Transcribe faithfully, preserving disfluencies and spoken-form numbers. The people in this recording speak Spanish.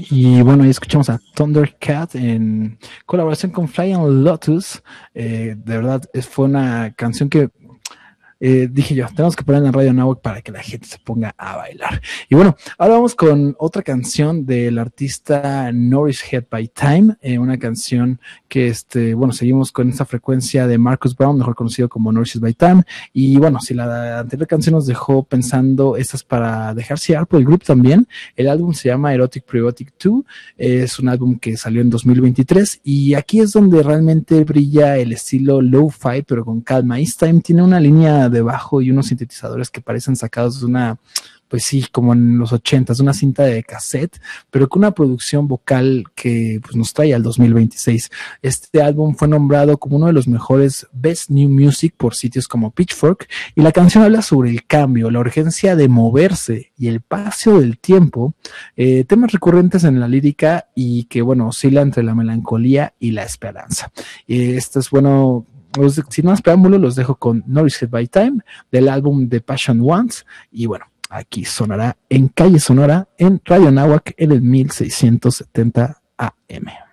Y bueno, ahí escuchamos a Thundercat en colaboración con Flying Lotus. Eh, de verdad, es, fue una canción que eh, dije yo, tenemos que ponerla en Radio Nahuac para que la gente se ponga a bailar. Y bueno, ahora vamos con otra canción del artista Nourish Head by Time, eh, una canción que, este, bueno, seguimos con esta frecuencia de Marcus Brown, mejor conocido como Nourish Head by Time. Y bueno, si la anterior canción nos dejó pensando, esta es para dejarse llevar por el grupo también. El álbum se llama Erotic Pre-Erotic dos, eh, es un álbum que salió en dos mil veintitrés y aquí es donde realmente brilla el estilo lo-fi, pero con calma. East Time tiene una línea de bajo y unos sintetizadores que parecen sacados de una, pues sí, como en los ochentas, una cinta de cassette, pero con una producción vocal que pues, nos trae al dos mil veintiséis. Este álbum fue nombrado como uno de los mejores Best New Music por sitios como Pitchfork, y la canción habla sobre el cambio, la urgencia de moverse y el paso del tiempo, eh, temas recurrentes en la lírica y que, bueno, oscila entre la melancolía y la esperanza. Eh, esto es, bueno, los, sin más preámbulo, los dejo con Nourish Head by Time del álbum The Passion Ones, y bueno, aquí sonará en Calle Sonora en Radio Nahuac en el mil seiscientos setenta A M.